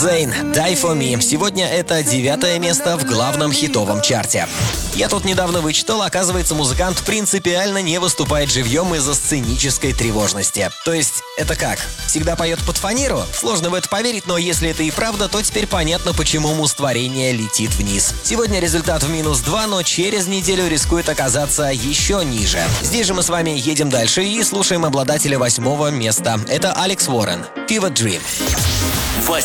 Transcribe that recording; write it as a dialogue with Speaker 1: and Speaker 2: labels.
Speaker 1: Zayn, Die For Me. Сегодня это 9-е место в главном хитовом чарте. Я тут недавно вычитал, оказывается, музыкант принципиально не выступает живьем из-за сценической тревожности. То есть, это как? Всегда поет под фанеру? Сложно в это поверить, но если это и правда, то теперь понятно, почему муз-творение летит вниз. Сегодня результат в -2, но через неделю рискует оказаться еще ниже. Здесь же мы с вами едем дальше и слушаем обладателя 8-го места. Это Алекс Уоррен, Fever Dream.